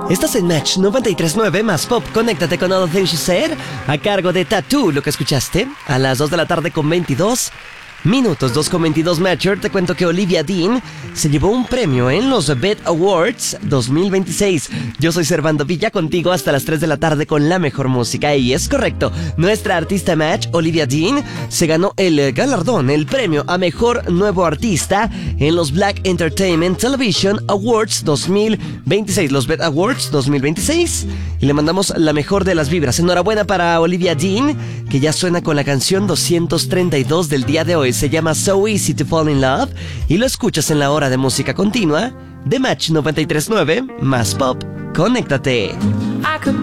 Estás en Match 93.9 más Pop. Conéctate con All the Things You Said, a cargo de Tattoo, lo que escuchaste, a las 2 de la tarde con 22 minutos. 2 con 22 Matcher. Te cuento que Olivia Dean se llevó un premio en los BET Awards 2026. Yo soy Servando Villa, contigo hasta las 3 de la tarde con la mejor música. Y es correcto, nuestra artista Match, Olivia Dean, se ganó el galardón, el premio a Mejor Nuevo Artista en los Black Entertainment Television Awards 2026, los BET Awards 2026. Y le mandamos la mejor de las vibras. Enhorabuena para Olivia Dean, que ya suena con la canción 232 del día de hoy. Se llama So Easy to Fall in Love y lo escuchas en la hora de música continua de Match 93.9 más Pop. Conéctate. I could